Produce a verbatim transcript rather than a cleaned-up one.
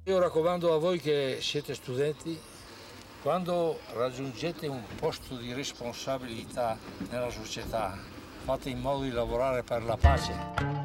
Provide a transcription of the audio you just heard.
Io raccomando a voi che siete studenti, quando raggiungete un posto di responsabilità nella società, fate in modo di lavorare per la pace.